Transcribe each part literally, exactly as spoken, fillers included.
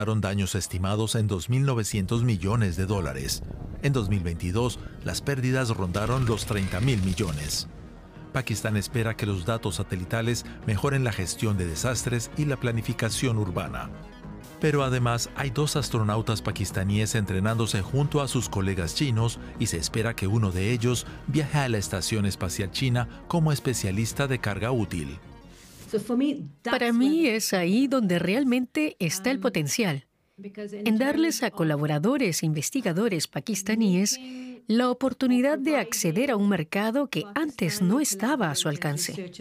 daños estimados en dos mil novecientos millones de dólares. En dos mil veintidós, las pérdidas rondaron los treinta mil millones. Pakistán espera que los datos satelitales mejoren la gestión de desastres y la planificación urbana. Pero además hay dos astronautas pakistaníes entrenándose junto a sus colegas chinos y se espera que uno de ellos viaje a la Estación Espacial China como especialista de carga útil. Para mí es ahí donde realmente está el potencial, en darles a colaboradores e investigadores pakistaníes la oportunidad de acceder a un mercado que antes no estaba a su alcance.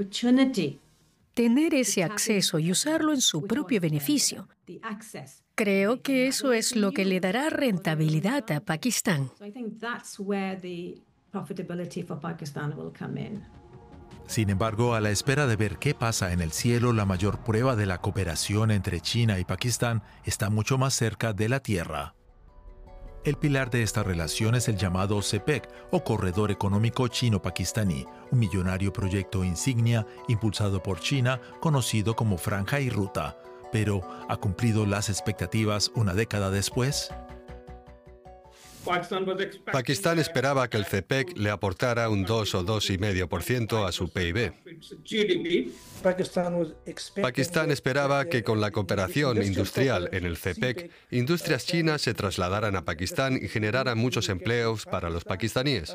Tener ese acceso y usarlo en su propio beneficio. Creo que eso es lo que le dará rentabilidad a Pakistán. Sin embargo, a la espera de ver qué pasa en el cielo, la mayor prueba de la cooperación entre China y Pakistán está mucho más cerca de la tierra. El pilar de esta relación es el llamado CEPEC, o Corredor Económico Chino-Pakistaní, un millonario proyecto insignia impulsado por China, conocido como Franja y Ruta. Pero, ¿ha cumplido las expectativas una década después? Pakistán esperaba que el CEPEC le aportara un dos o dos coma cinco por ciento a su P I B. Pakistán esperaba que con la cooperación industrial en el CEPEC, industrias chinas se trasladaran a Pakistán y generaran muchos empleos para los pakistaníes.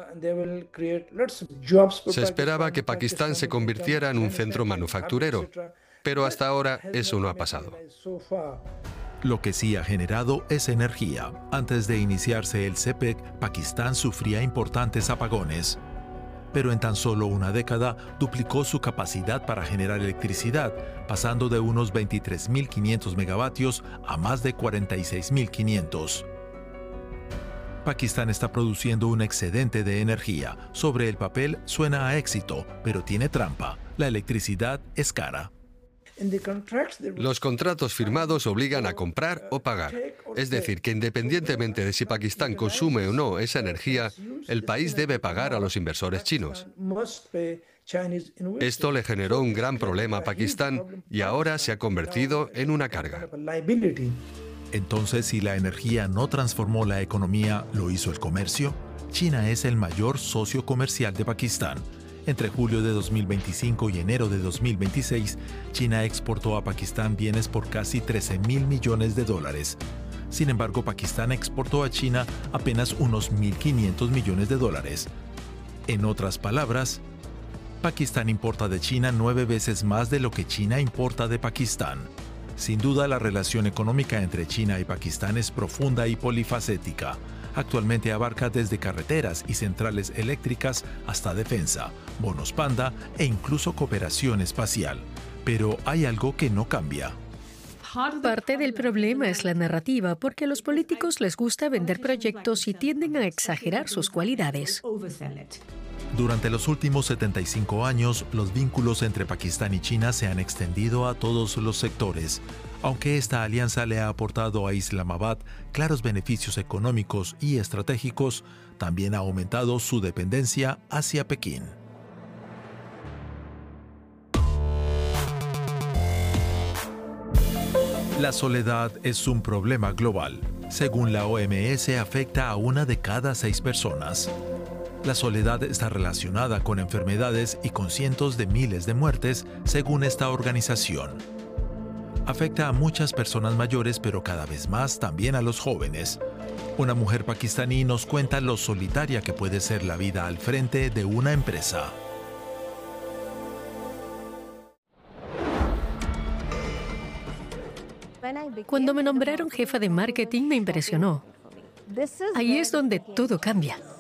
Se esperaba que Pakistán se convirtiera en un centro manufacturero, pero hasta ahora eso no ha pasado. Lo que sí ha generado es energía. Antes de iniciarse el CEPEC, Pakistán sufría importantes apagones. Pero en tan solo una década duplicó su capacidad para generar electricidad, pasando de unos veintitrés mil quinientos megavatios a más de cuarenta y seis mil quinientos. Pakistán está produciendo un excedente de energía. Sobre el papel suena a éxito, pero tiene trampa. La electricidad es cara. Los contratos firmados obligan a comprar o pagar. Es decir, que independientemente de si Pakistán consume o no esa energía, el país debe pagar a los inversores chinos. Esto le generó un gran problema a Pakistán y ahora se ha convertido en una carga. Entonces, si la energía no transformó la economía, ¿lo hizo el comercio? China es el mayor socio comercial de Pakistán. Entre julio de dos mil veinticinco y enero de dos mil veintiséis, China exportó a Pakistán bienes por casi trece mil millones de dólares. Sin embargo, Pakistán exportó a China apenas unos mil quinientos millones de dólares. En otras palabras, Pakistán importa de China nueve veces más de lo que China importa de Pakistán. Sin duda, la relación económica entre China y Pakistán es profunda y polifacética. Actualmente abarca desde carreteras y centrales eléctricas hasta defensa, bonos panda e incluso cooperación espacial. Pero hay algo que no cambia. Parte del problema es la narrativa, porque a los políticos les gusta vender proyectos y tienden a exagerar sus cualidades. Durante los últimos setenta y cinco años, los vínculos entre Pakistán y China se han extendido a todos los sectores. Aunque esta alianza le ha aportado a Islamabad claros beneficios económicos y estratégicos, también ha aumentado su dependencia hacia Pekín. La soledad es un problema global. Según la O M S, afecta a una de cada seis personas. La soledad está relacionada con enfermedades y con cientos de miles de muertes, según esta organización. Afecta a muchas personas mayores, pero cada vez más también a los jóvenes. Una mujer pakistaní nos cuenta lo solitaria que puede ser la vida al frente de una empresa. Cuando me nombraron jefa de marketing me impresionó. Ahí es donde todo cambia.